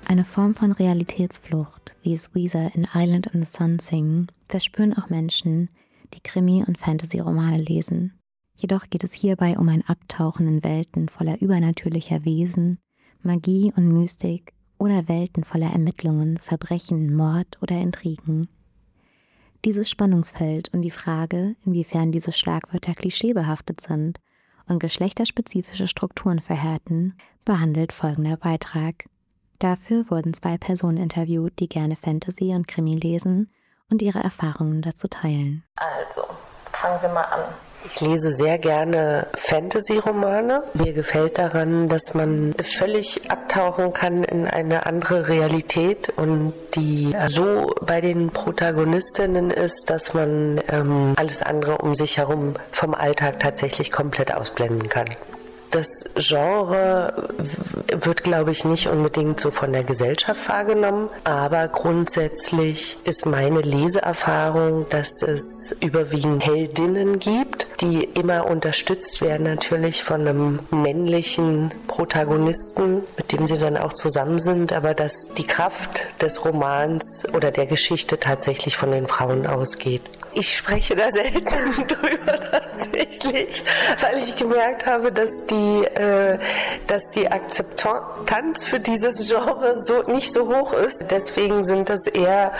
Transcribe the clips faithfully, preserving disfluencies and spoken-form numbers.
Eine Form von Realitätsflucht, wie es Weezer in Island in the Sun singen, verspüren auch Menschen, die Krimi- und Fantasy-Romane lesen. Jedoch geht es hierbei um ein Abtauchen in Welten voller übernatürlicher Wesen, Magie und Mystik oder Welten voller Ermittlungen, Verbrechen, Mord oder Intrigen. Dieses Spannungsfeld und die Frage, inwiefern diese Schlagwörter klischeebehaftet sind und geschlechterspezifische Strukturen verhärten, behandelt folgender Beitrag. Dafür wurden zwei Personen interviewt, die gerne Fantasy und Krimi lesen und ihre Erfahrungen dazu teilen. Also, fangen wir mal an. Ich lese sehr gerne Fantasy-Romane. Mir gefällt daran, dass man völlig abtauchen kann in eine andere Realität und die so bei den Protagonistinnen ist, dass man ähm, alles andere um sich herum vom Alltag tatsächlich komplett ausblenden kann. Das Genre wird, glaube ich, nicht unbedingt so von der Gesellschaft wahrgenommen, aber grundsätzlich ist meine Leseerfahrung, dass es überwiegend Heldinnen gibt, die immer unterstützt werden natürlich von einem männlichen Protagonisten, mit dem sie dann auch zusammen sind, aber dass die Kraft des Romans oder der Geschichte tatsächlich von den Frauen ausgeht. Ich spreche da selten drüber tatsächlich, weil ich gemerkt habe, dass die, äh, dass die Akzeptanz für dieses Genre so nicht so hoch ist. Deswegen sind das eher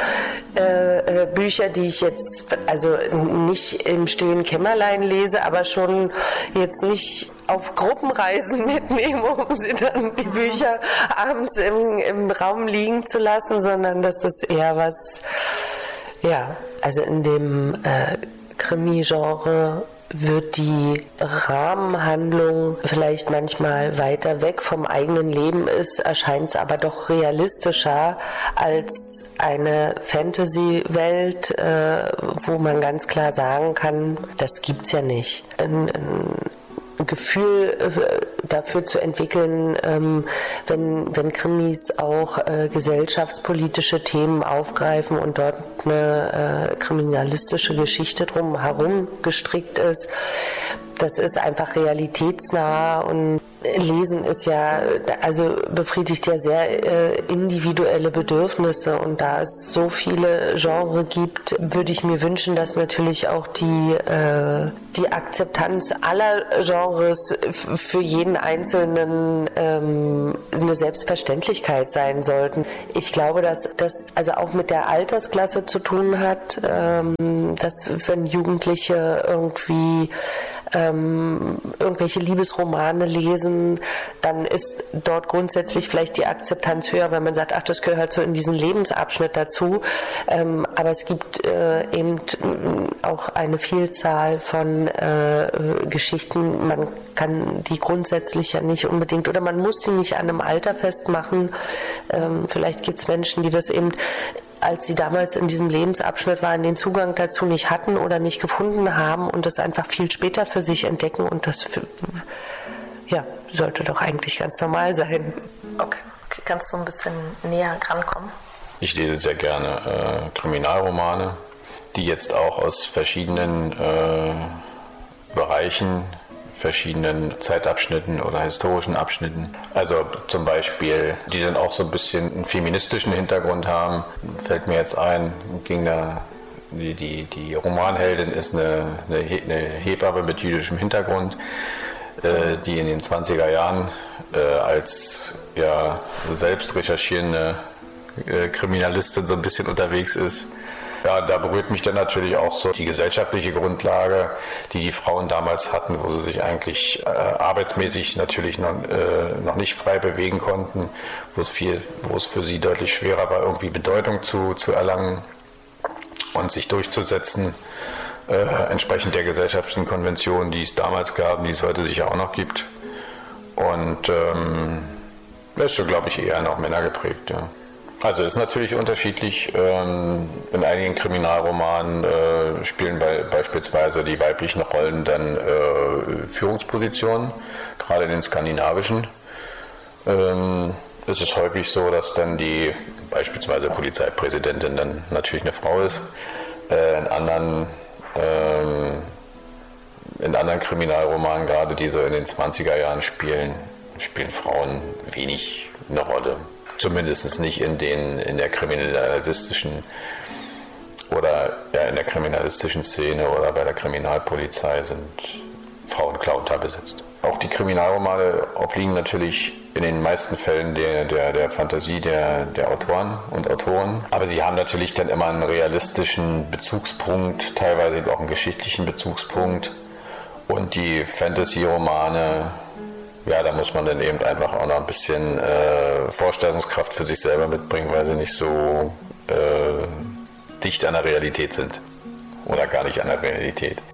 äh, Bücher, die ich jetzt also nicht im stillen Kämmerlein lese, aber schon jetzt nicht auf Gruppenreisen mitnehme, um sie dann die Bücher abends im, im Raum liegen zu lassen, sondern dass das eher was, ja, also in dem äh, Krimi-Genre wird die Rahmenhandlung vielleicht manchmal weiter weg vom eigenen Leben ist, erscheint es aber doch realistischer als eine Fantasy-Welt, äh, wo man ganz klar sagen kann, das gibt's ja nicht. Ein, ein Gefühl dafür zu entwickeln, ähm, wenn, wenn Krimis auch äh, gesellschaftspolitische Themen aufgreifen und dort eine äh, kriminalistische Geschichte drum herum gestrickt ist. Das ist einfach realitätsnah und Lesen ist ja, also befriedigt ja sehr äh, individuelle Bedürfnisse und da es so viele Genres gibt, würde ich mir wünschen, dass natürlich auch die, äh, die Akzeptanz aller Genres f- für jeden Einzelnen ähm, eine Selbstverständlichkeit sein sollten. Ich glaube, dass das also auch mit der Altersklasse zu tun hat, ähm, dass wenn Jugendliche irgendwie ähm, irgendwelche Liebesromane lesen, dann ist dort grundsätzlich vielleicht die Akzeptanz höher, wenn man sagt, ach, das gehört so in diesen Lebensabschnitt dazu. Ähm, aber es gibt äh, eben auch eine Vielzahl von äh, Geschichten. Man kann die grundsätzlich ja nicht unbedingt, oder man muss die nicht an einem Alter festmachen. Ähm, vielleicht gibt es Menschen, die das eben, als sie damals in diesem Lebensabschnitt waren, den Zugang dazu nicht hatten oder nicht gefunden haben und das einfach viel später für sich entdecken und das für, ja, sollte doch eigentlich ganz normal sein. Okay, okay. Kannst du ein bisschen näher rankommen? Ich lese sehr gerne äh, Kriminalromane, die jetzt auch aus verschiedenen äh, Bereichen, verschiedenen Zeitabschnitten oder historischen Abschnitten. Also zum Beispiel, die dann auch so ein bisschen einen feministischen Hintergrund haben. Fällt mir jetzt ein, ging da, die, die, die Romanheldin ist eine, eine, eine Hebamme mit jüdischem Hintergrund, äh, die in den zwanziger Jahren äh, als ja, selbst recherchierende äh, Kriminalistin so ein bisschen unterwegs ist. Ja, da berührt mich dann natürlich auch so die gesellschaftliche Grundlage, die die Frauen damals hatten, wo sie sich eigentlich äh, arbeitsmäßig natürlich noch, äh, noch nicht frei bewegen konnten, wo es viel, wo es für sie deutlich schwerer war, irgendwie Bedeutung zu, zu erlangen und sich durchzusetzen, äh, entsprechend der gesellschaftlichen Konventionen, die es damals gab und die es heute sicher auch noch gibt. Und ähm, das ist schon, glaube ich, eher noch Männer geprägt, ja. Also ist natürlich unterschiedlich. In einigen Kriminalromanen äh, spielen bei, beispielsweise die weiblichen Rollen dann äh, Führungspositionen, gerade in den skandinavischen. Ähm, ist es häufig so, dass dann die beispielsweise Polizeipräsidentin dann natürlich eine Frau ist. Äh, in anderen ähm, in anderen Kriminalromanen, gerade die so in den zwanziger Jahren spielen, spielen Frauen wenig eine Rolle. Zumindest nicht in den in der kriminalistischen oder ja, in der kriminalistischen Szene oder bei der Kriminalpolizei sind Frauen klar unterbesetzt. Auch die Kriminalromane obliegen natürlich in den meisten Fällen der, der, der Fantasie der, der Autoren und Autoren. Aber sie haben natürlich dann immer einen realistischen Bezugspunkt, teilweise auch einen geschichtlichen Bezugspunkt. Und die Fantasy-Romane, ja, da muss man dann eben einfach auch noch ein bisschen äh, Vorstellungskraft für sich selber mitbringen, weil sie nicht so äh, dicht an der Realität sind. Oder gar nicht an der Realität.